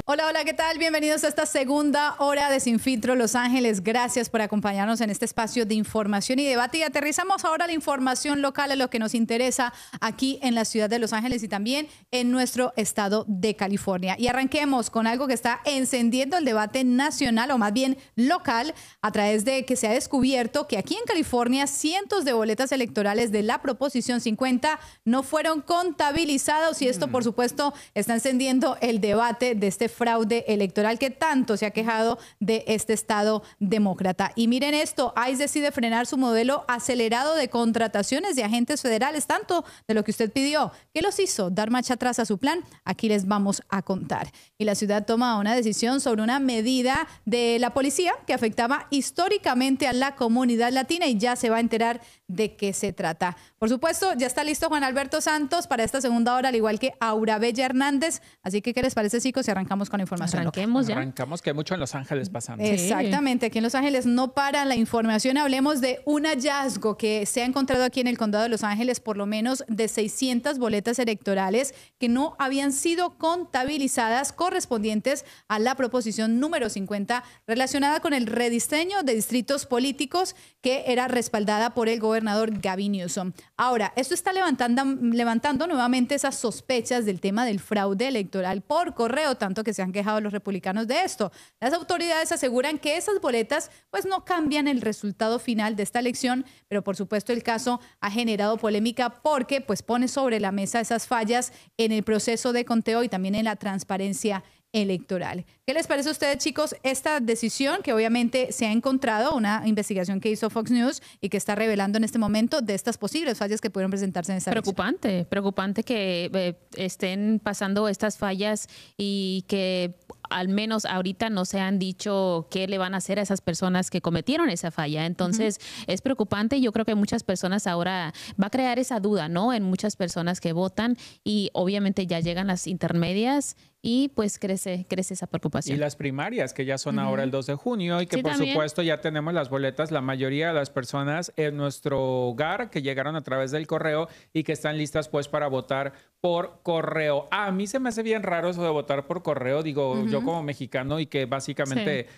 Hola, hola, ¿qué tal? Bienvenidos a esta segunda hora de Sin Filtro Los Ángeles. Gracias por acompañarnos en este espacio de información y debate. Y aterrizamos ahora la información local a lo que nos interesa aquí en la ciudad de Los Ángeles y también en nuestro estado de California. Y arranquemos con algo que está encendiendo el debate nacional, o más bien local, a través de que se ha descubierto que aquí en California cientos de boletas electorales de la Proposición 50 no fueron contabilizadas. Y esto, por supuesto, está encendiendo el debate de este fraude electoral que tanto se ha quejado de este estado demócrata. Y miren esto, ICE decide frenar su modelo acelerado de contrataciones de agentes federales, tanto de lo que usted pidió. ¿Qué los hizo dar marcha atrás a su plan? Aquí les vamos a contar. Y la ciudad toma una decisión sobre una medida de la policía que afectaba históricamente a la comunidad latina y ya se va a enterar de qué se trata. Por supuesto, ya está listo Juan Alberto Santos para esta segunda hora, al igual que Aura Bella Hernández. Así que, ¿qué les parece, chicos, si arrancamos con la información? Arrancamos, que hay mucho en Los Ángeles pasando. Exactamente, aquí en Los Ángeles no para la información. Hablemos de un hallazgo que se ha encontrado aquí en el condado de Los Ángeles, por lo menos de 600 boletas electorales que no habían sido contabilizadas, correspondientes a la proposición número 50 relacionada con el rediseño de distritos políticos que era respaldada por el gobernador Gavin Newsom. Ahora, esto está levantando nuevamente esas sospechas del tema del fraude electoral por correo, tanto que se han quejado los republicanos de esto. Las autoridades aseguran que esas boletas pues no cambian el resultado final de esta elección, pero por supuesto el caso ha generado polémica porque pues pone sobre la mesa esas fallas en el proceso de conteo y también en la transparencia electoral. ¿Qué les parece a ustedes, chicos, esta decisión que obviamente se ha encontrado, una investigación que hizo Fox News y que está revelando en este momento de estas posibles fallas que pudieron presentarse en esta elección? Preocupante que estén pasando estas fallas y que al menos ahorita no se han dicho qué le van a hacer a esas personas que cometieron esa falla. Entonces, es preocupante. Yo creo que muchas personas ahora va a crear esa duda, ¿no? En muchas personas que votan y obviamente ya llegan las intermedias y pues crece esa preocupación. Y las primarias, que ya son ahora el 2 de junio y que por supuesto ya tenemos las boletas, la mayoría de las personas en nuestro hogar que llegaron a través del correo y que están listas pues para votar por correo. A mí se me hace bien raro eso de votar por correo, digo, yo como mexicano y que básicamente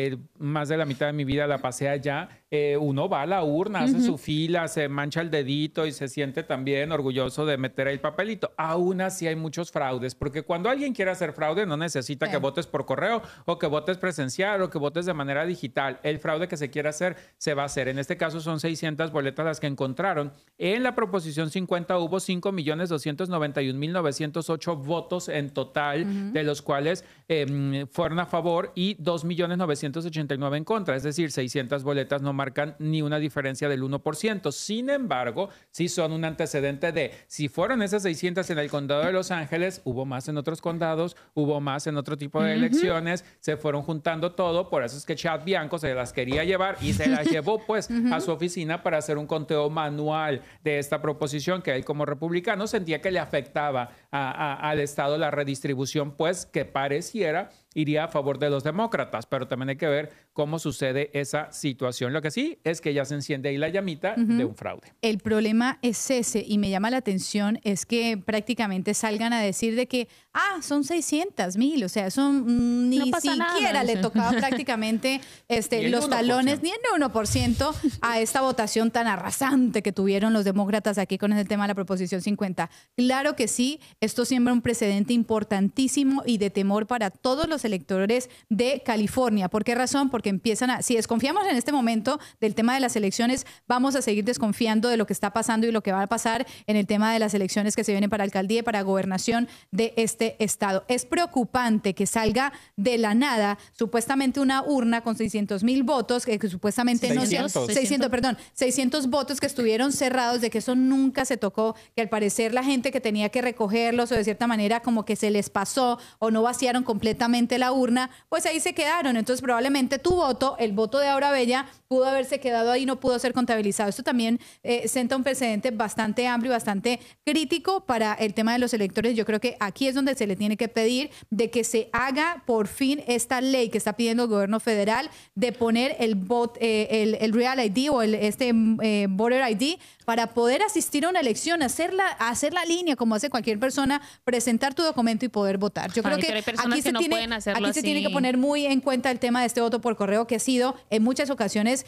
más de la mitad de mi vida la pasé allá, uno va a la urna, hace su fila, se mancha el dedito y se siente también orgulloso de meter ahí el papelito. Aún así hay muchos fraudes, porque cuando alguien quiere hacer fraude no necesita que votes por correo o que votes presencial o que votes de manera digital. El fraude que se quiera hacer se va a hacer. En este caso son 600 boletas las que encontraron. En la proposición 50 hubo 5.291.908 votos en total, de los cuales fueron a favor y 2.989.000 en contra. Es decir, 600 boletas no marcan ni una diferencia del 1%. Sin embargo, sí son un antecedente de si fueron esas 600 en el condado de Los Ángeles, hubo más en otros condados, hubo más en otro tipo de elecciones, se fueron juntando todo. Por eso es que Chad Bianco se las quería llevar y se las llevó pues a su oficina para hacer un conteo manual de esta proposición que él como republicano sentía que le afectaba al Estado la redistribución, pues que pareciera iría a favor de los demócratas, pero también hay que ver cómo sucede esa situación. Lo que sí es que ya se enciende ahí la llamita de un fraude. El problema es ese, y me llama la atención, es que prácticamente salgan a decir de que, son 600,000, o sea, eso ni no pasa siquiera nada, le tocaba prácticamente los talones, ni el 1% a esta votación tan arrasante que tuvieron los demócratas aquí con el tema de la Proposición 50. Claro que sí, esto siembra un precedente importantísimo y de temor para todos los electores de California. ¿Por qué razón? Porque si desconfiamos en este momento del tema de las elecciones, vamos a seguir desconfiando de lo que está pasando y lo que va a pasar en el tema de las elecciones que se vienen para alcaldía y para gobernación de este estado. Es preocupante que salga de la nada supuestamente una urna con 600,000 votos, que supuestamente 600 votos que estuvieron cerrados, de que eso nunca se tocó, que al parecer la gente que tenía que recogerlos o de cierta manera como que se les pasó o no vaciaron completamente la urna, pues ahí se quedaron. Entonces probablemente tu voto, el voto de Aura Bella, pudo haberse quedado ahí, no pudo ser contabilizado. Esto también senta un precedente bastante amplio y bastante crítico para el tema de los electores. Yo creo que aquí es donde se le tiene que pedir de que se haga por fin esta ley que está pidiendo el gobierno federal de poner el Real ID o Voter ID para poder asistir a una elección, hacer la línea como hace cualquier persona persona presentar tu documento y poder votar. Yo creo que aquí se tiene que poner muy en cuenta el tema de este voto por correo, que ha sido en muchas ocasiones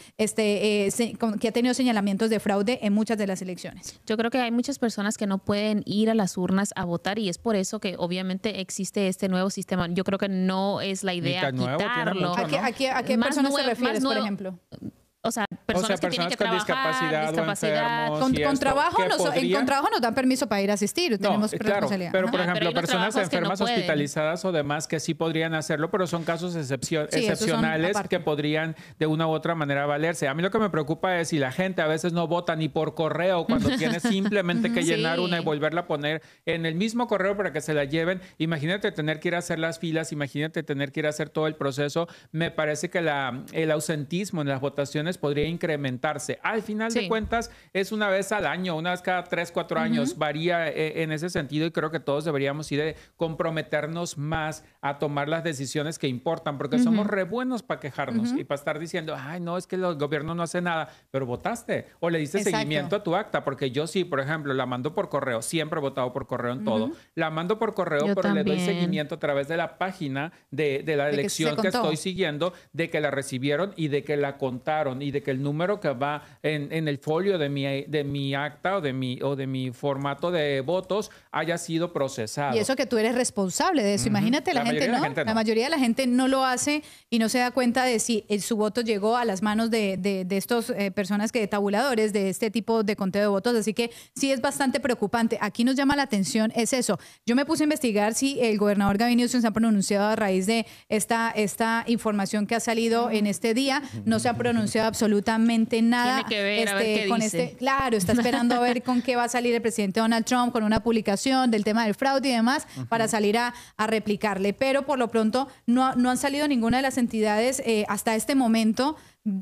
que ha tenido señalamientos de fraude en muchas de las elecciones. Yo creo que hay muchas personas que no pueden ir a las urnas a votar y es por eso que obviamente existe este nuevo sistema. Yo creo que no es la idea quitarlo. ¿A qué personas te refieres, por ejemplo? O sea, personas que tienen que trabajar, discapacidad. Con trabajo con trabajo nos dan permiso para ir a asistir. Tenemos responsabilidad. Pero, por ejemplo, personas enfermas, hospitalizadas o demás que sí podrían hacerlo, pero son casos excepcionales que podrían de una u otra manera valerse. A mí lo que me preocupa es si la gente a veces no vota ni por correo cuando tiene simplemente que llenar una y volverla a poner en el mismo correo para que se la lleven. Imagínate tener que ir a hacer las filas, imagínate tener que ir a hacer todo el proceso. Me parece que el ausentismo en las votaciones podría incrementarse. Al final de cuentas, es una vez al año, una vez cada 3, 4 años. Varía en ese sentido y creo que todos deberíamos ir de comprometernos más a tomar las decisiones que importan, porque somos re buenos para quejarnos y para estar diciendo, ay, no, es que el gobierno no hace nada, pero votaste o le diste seguimiento a tu acta, porque yo sí, por ejemplo, la mando por correo, siempre he votado por correo en todo, la mando por correo, pero le doy seguimiento a través de la página de la elección que estoy siguiendo, de que la recibieron y de que la contaron y de que el número que va en el folio de mi acta o de mi formato de votos haya sido procesado. Y eso que tú eres responsable de eso. Imagínate, la mayoría de la gente no lo hace y no se da cuenta de si su voto llegó a las manos de estos personas tabuladores de este tipo de conteo de votos. Así que sí es bastante preocupante. Aquí nos llama la atención es eso. Yo me puse a investigar si el gobernador Gavin Newsom se ha pronunciado a raíz de esta información que ha salido en este día. No se ha pronunciado absolutamente nada. Tiene que ver a ver qué dice. Claro, está esperando a ver con qué va a salir el presidente Donald Trump, con una publicación del tema del fraude y demás, para salir a replicarle. Pero por lo pronto no han salido ninguna de las entidades hasta este momento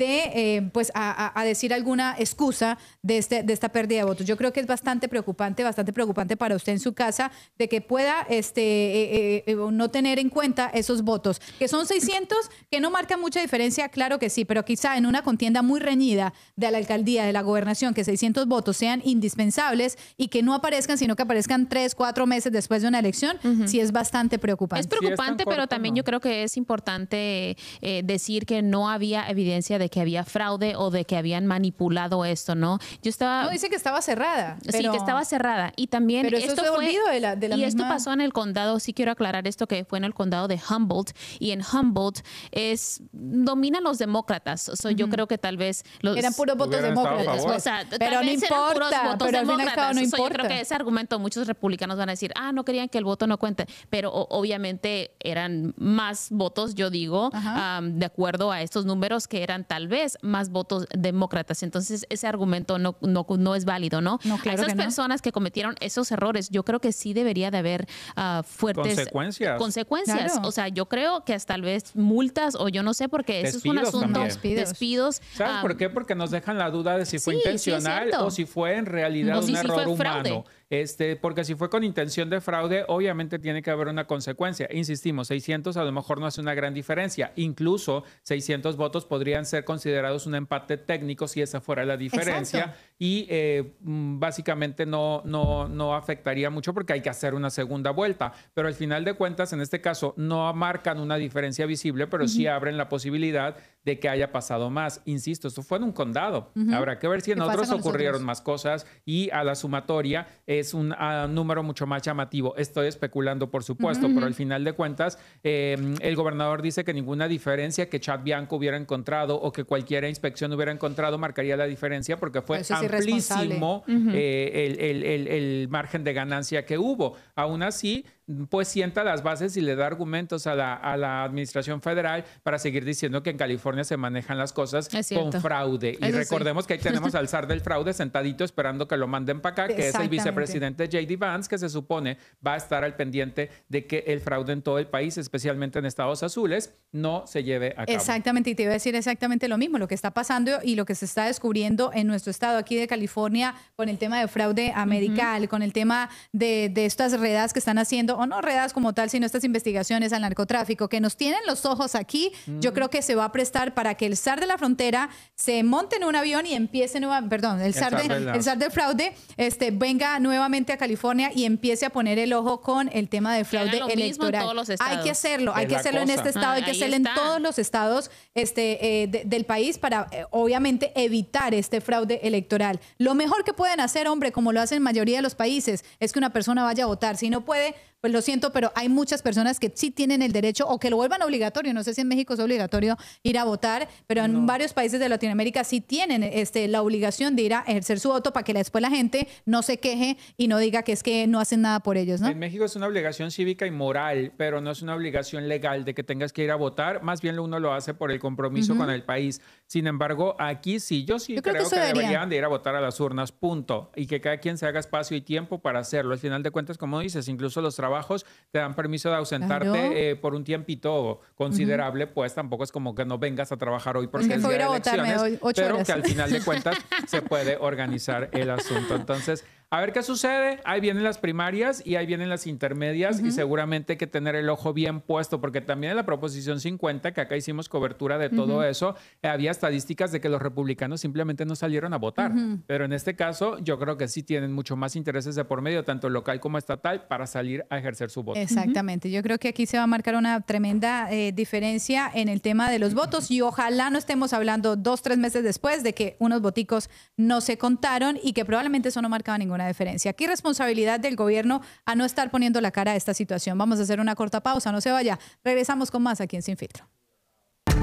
de a decir alguna excusa de esta pérdida de votos. Yo creo que es bastante preocupante para usted en su casa de que pueda no tener en cuenta esos votos, que son 600, que no marcan mucha diferencia, claro que sí, pero quizá en una contienda muy reñida de la alcaldía, de la gobernación, que 600 votos sean indispensables y que no aparezcan, sino que aparezcan 3, 4 meses después de una elección, sí es bastante preocupante. Es preocupante, pero también yo creo que es importante decir que no había evidencia de que había fraude o de que habían manipulado esto, ¿no? No, dice que estaba cerrada. Sí, que estaba cerrada. Y también pero esto fue de la misma... esto pasó en el condado, sí quiero aclarar esto, que fue en el condado de Humboldt. Y en Humboldt dominan los demócratas. Yo creo que tal vez eran puros votos demócratas. O sea, pero no importa. Pero al fin y al cabo no importa. Yo creo que ese argumento muchos republicanos van a decir, no querían que el voto no cuente. Pero obviamente eran más votos, yo digo, de acuerdo a estos números, que eran tal vez más votos demócratas. Entonces ese argumento no es válido, ¿no? Claro, a esas personas que cometieron esos errores, yo creo que sí debería de haber fuertes consecuencias. Claro. O sea, yo creo que hasta tal vez multas o yo no sé, porque eso es un asunto. Despidos. ¿Sabes por qué? Porque nos dejan la duda de si fue intencional o si fue en realidad un error humano. Porque si fue con intención de fraude, obviamente tiene que haber una consecuencia. Insistimos, 600 a lo mejor no hace una gran diferencia. Incluso 600 votos podrían ser considerados un empate técnico si esa fuera la diferencia. Exacto. Y básicamente no afectaría mucho porque hay que hacer una segunda vuelta. Pero al final de cuentas, en este caso, no marcan una diferencia visible, pero sí abren la posibilidad de que haya pasado más. Insisto, esto fue en un condado. Habrá que ver si en otros ocurrieron más cosas y a la sumatoria es un número mucho más llamativo. Estoy especulando, por supuesto, pero al final de cuentas, el gobernador dice que ninguna diferencia que Chad Bianco hubiera encontrado o que cualquier inspección hubiera encontrado marcaría la diferencia porque fue amplísimo el margen de ganancia que hubo. Aún así, pues sienta las bases y le da argumentos a la administración federal para seguir diciendo que en California se manejan las cosas con fraude. Y recordemos que ahí tenemos al zar del fraude sentadito esperando que lo manden para acá, que es el vicepresidente J.D. Vance, que se supone va a estar al pendiente de que el fraude en todo el país, especialmente en estados azules, no se lleve a cabo. Exactamente, y te iba a decir exactamente lo mismo, lo que está pasando y lo que se está descubriendo en nuestro estado aquí de California con el tema de fraude medical, con el tema de estas redadas que están haciendo realizando, o no redadas como tal, sino estas investigaciones al narcotráfico, que nos tienen los ojos aquí, yo creo que se va a prestar para que el zar de la frontera se monte en un avión y empiece el zar del fraude venga nuevamente a California y empiece a poner el ojo con el tema del fraude electoral. Hay que hacerlo en este estado, hay que hacerlo en todos los estados del país para obviamente evitar este fraude electoral. Lo mejor que pueden hacer, hombre, como lo hacen la mayoría de los países, es que una persona vaya a votar. Si no puede, pues lo siento, pero hay muchas personas que sí tienen el derecho o que lo vuelvan obligatorio. No sé si en México es obligatorio ir a votar, pero en varios países de Latinoamérica sí tienen la obligación de ir a ejercer su voto para que después la gente no se queje y no diga que es que no hacen nada por ellos, ¿no? En México es una obligación cívica y moral, pero no es una obligación legal de que tengas que ir a votar. Más bien uno lo hace por el compromiso con el país. Sin embargo, aquí sí, yo creo que deberían de ir a votar a las urnas, punto. Y que cada quien se haga espacio y tiempo para hacerlo. Al final de cuentas, como dices, incluso los trabajos te dan permiso de ausentarte por un tiempito considerable, pues tampoco es como que no vengas a trabajar hoy porque es día de elecciones, pero que al final de cuentas se puede organizar el asunto. Entonces, a ver qué sucede. Ahí vienen las primarias y ahí vienen las intermedias y seguramente hay que tener el ojo bien puesto porque también en la proposición 50, que acá hicimos cobertura de todo eso, había estadísticas de que los republicanos simplemente no salieron a votar. Pero en este caso yo creo que sí tienen mucho más intereses de por medio, tanto local como estatal, para salir a ejercer su voto. Exactamente. Yo creo que aquí se va a marcar una tremenda diferencia en el tema de los votos y ojalá no estemos hablando 2-3 meses después de que unos voticos no se contaron y que probablemente eso no marcaba ninguna diferencia. Aquí responsabilidad del gobierno a no estar poniendo la cara a esta situación. Vamos a hacer una corta pausa, no se vaya. Regresamos con más aquí en Sin Filtro.